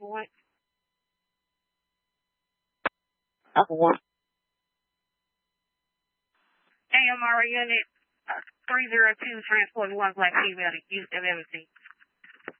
What? Upper one. AMR unit 302 transporting one black female to Houston, Memphis.